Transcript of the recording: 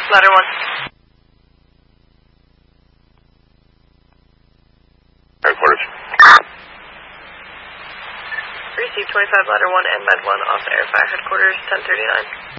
Ladder 1. Headquarters. Received 25 Ladder 1 and Med 1 off Air Fire Headquarters 1039.